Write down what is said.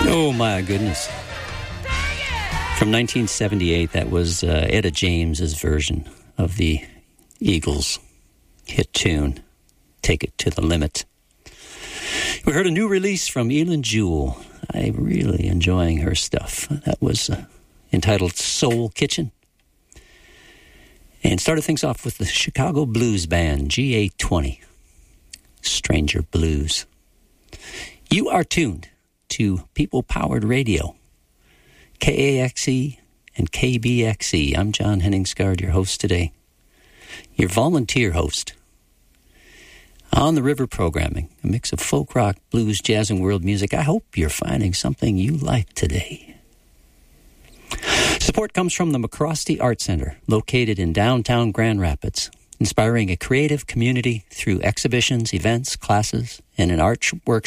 Oh, my goodness. From 1978, that was Etta James's version of the Eagles' hit tune, Take It to the Limit. We heard a new release from Eileen Jewell. I'm really enjoying her stuff. That was entitled Soul Kitchen. And started things off with the Chicago Blues Band, GA20, Stranger Blues. You are tuned to People-Powered Radio, KAXE and KBXE. I'm John Henningsgaard, your host today, your volunteer host. On the River programming, a mix of folk rock, blues, jazz, and world music. I hope you're finding something you like today. Support comes from the McCrosty Art Center, located in downtown Grand Rapids, inspiring a creative community through exhibitions, events, classes, and an art workshop